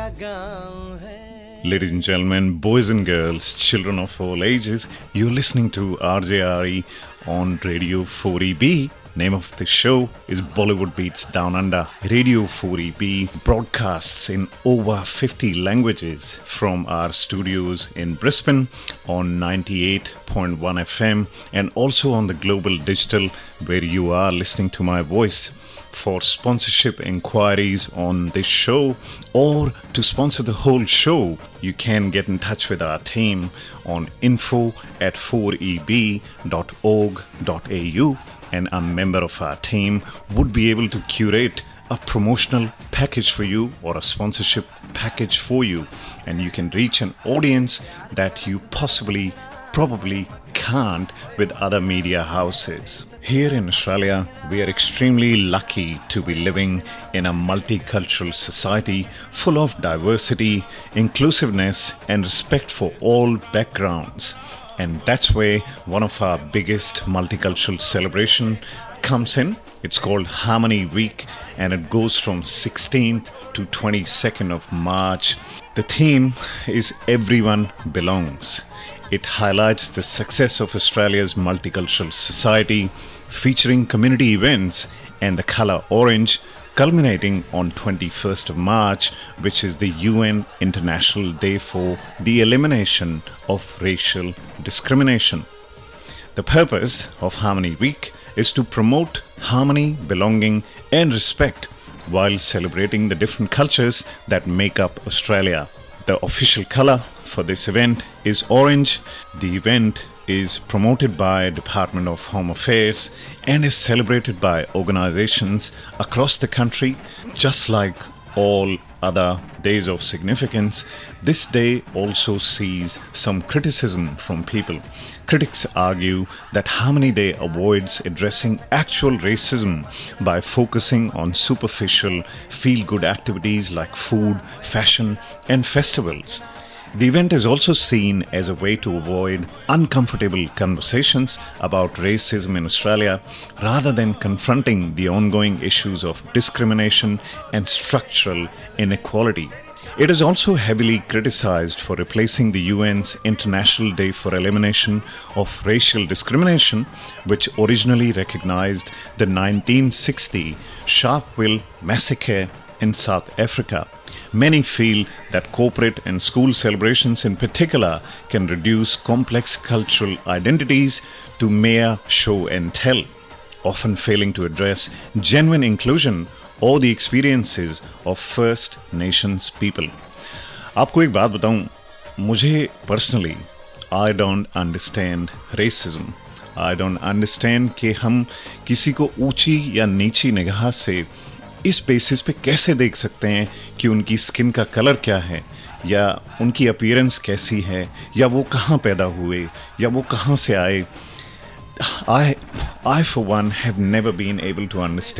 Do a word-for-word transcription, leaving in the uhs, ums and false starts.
Ladies and gentlemen, boys and girls, children of all ages, you're listening to R J R E on Radio four E B. Name of the show is Bollywood Beats Down Under. Radio four E B broadcasts in over fifty languages from our studios in Brisbane on ninety-eight point one F M and also on the global digital where you are listening to my voice. For sponsorship inquiries on this show or to sponsor the whole show, you can get in touch with our team on info at four e b dot org dot a u, and a member of our team would be able to curate a promotional package for you or a sponsorship package for you, and you can reach an audience that you possibly probably can't with other media houses. Here in Australia, we are extremely lucky to be living in a multicultural society full of diversity, inclusiveness, and respect for all backgrounds. And that's where one of our biggest multicultural celebration comes in. It's called Harmony Week, and it goes from sixteenth to twenty-second of March. The theme is Everyone Belongs. It highlights the success of Australia's multicultural society, featuring community events and the colour orange, culminating on twenty-first of March, which is the U N International Day for the Elimination of Racial Discrimination. The purpose of Harmony Week is to promote harmony, belonging and respect while celebrating the different cultures that make up Australia. The official colour for this event is orange. The event is promoted by Department of Home Affairs and is celebrated by organizations across the country. Just like all other days of significance, this day also sees some criticism from people. Critics argue that Harmony Day avoids addressing actual racism by focusing on superficial, feel-good activities like food, fashion, and festivals. The event is also seen as a way to avoid uncomfortable conversations about racism in Australia rather than confronting the ongoing issues of discrimination and structural inequality. It is also heavily criticized for replacing the U N's International Day for Elimination of Racial Discrimination, which originally recognized the nineteen sixty Sharpeville massacre in South Africa. Many feel that corporate and school celebrations in particular can reduce complex cultural identities to mere show and tell, often failing to address genuine inclusion or the experiences of First Nations people. आपको एक बात बताऊं, मुझे personally, I don't understand racism. I don't understand कि हम किसी को ऊंची या नीची निगाह से इस बेसिस पे कैसे देख सकते हैं कि उनकी स्किन का कलर क्या है, या उनकी अपीयरेंस कैसी है, या वो कहाँ पैदा हुए, या वो कहाँ से आए. I, I for one have never been able to understand